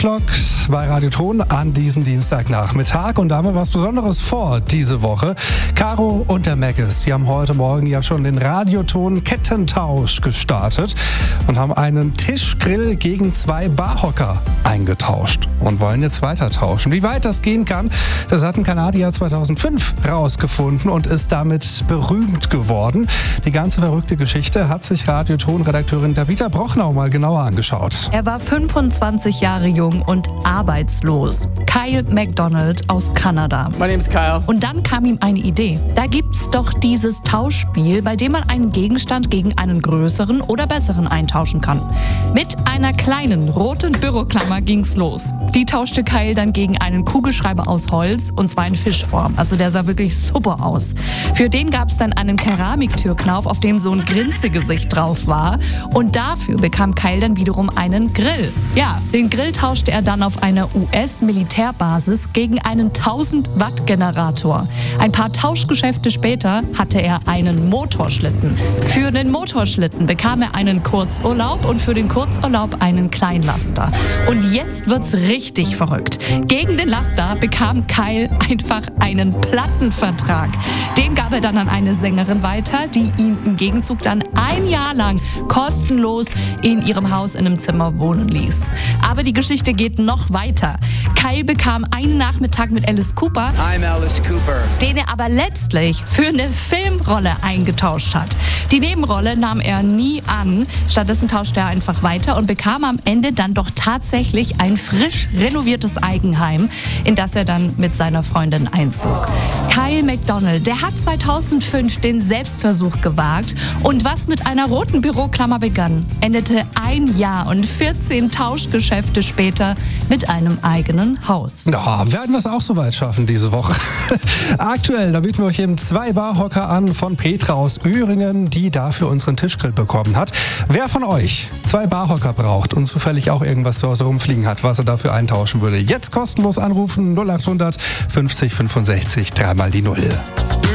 Clock bei Radioton an diesem Dienstagnachmittag und da haben wir was Besonderes vor diese Woche. Caro und der Maggis, die haben heute Morgen ja schon den Radioton-Kettentausch gestartet und haben einen Tischgrill gegen 2 Barhocker eingetauscht und wollen jetzt weiter tauschen. Wie weit das gehen kann, das hat ein Kanadier 2005 rausgefunden und ist damit berühmt geworden. Die ganze verrückte Geschichte hat sich Radioton-Redakteurin Davida Brochnau mal genauer angeschaut. Er war 25 Jahre jung und arbeitslos. Kyle McDonald aus Kanada. My name is Kyle. Und dann kam ihm eine Idee. Da gibt's doch dieses Tauschspiel, bei dem man einen Gegenstand gegen einen größeren oder besseren eintauschen kann. Mit einer kleinen roten Büroklammer ging's los. Die tauschte Kyle dann gegen einen Kugelschreiber aus Holz und zwar in Fischform. Also der sah wirklich super aus. Für den gab's dann einen Keramiktürknauf, auf dem so ein Grinsegesicht drauf war. Und dafür bekam Kyle dann wiederum einen Grill. Ja, den Grill tauschte er dann auf einer US-Militärbasis gegen einen 1000-Watt-Generator. Ein paar Tauschgeschäfte später hatte er einen Motorschlitten. Für den Motorschlitten bekam er einen Kurzurlaub und für den Kurzurlaub einen Kleinlaster. Und jetzt wird's richtig verrückt. Gegen den Laster bekam Kyle einfach einen Plattenvertrag. Den gab er dann an eine Sängerin weiter, die ihn im Gegenzug dann ein Jahr lang kostenlos in ihrem Haus in einem Zimmer wohnen ließ. Aber die Geschichte geht noch weiter. Kyle bekam einen Nachmittag mit Alice Cooper, I'm Alice Cooper. den er aber letztlich für eine Filmrolle eingetauscht hat. Die Nebenrolle nahm er nie an. Stattdessen tauschte er einfach weiter und bekam am Ende dann doch tatsächlich ein frisch renoviertes Eigenheim, in das er dann mit seiner Freundin einzog. Kyle McDonald, der hat 2005 den Selbstversuch gewagt und was mit einer roten Büroklammer begann, endete ein Jahr und 14 Tauschgeschäfte später mit einem eigenen Haus. Ja, werden wir es auch so weit schaffen diese Woche. Aktuell, da bieten wir euch eben 2 Barhocker an von Petra aus Öhringen, die dafür unseren Tischgrill bekommen hat. Wer von euch 2 Barhocker braucht und zufällig auch irgendwas zu Hause rumfliegen hat, was er dafür eintauschen würde, jetzt kostenlos anrufen 0800 50 65 3 mal die 0.